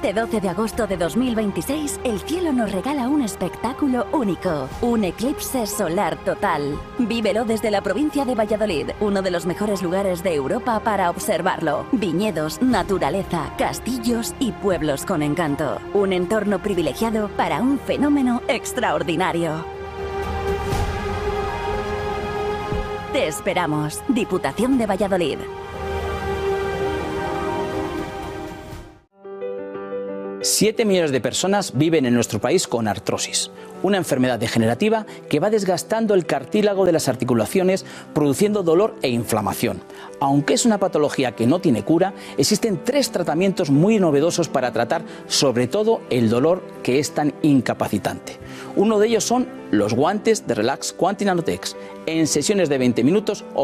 Este 12 de agosto de 2026, el cielo nos regala un espectáculo único, un eclipse solar total. Vívelo desde la provincia de Valladolid, uno de los mejores lugares de Europa para observarlo. Viñedos, naturaleza, castillos y pueblos con encanto. Un entorno privilegiado para un fenómeno extraordinario. Te esperamos. Diputación de Valladolid. Siete millones de personas viven en nuestro país con artrosis, una enfermedad degenerativa que va desgastando el cartílago de las articulaciones, produciendo dolor e inflamación. Aunque es una patología que no tiene cura, existen 3 tratamientos muy novedosos para tratar sobre todo el dolor que es tan incapacitante. Uno de ellos son los guantes de Relax Quanti Nanotex. En sesiones de 20 minutos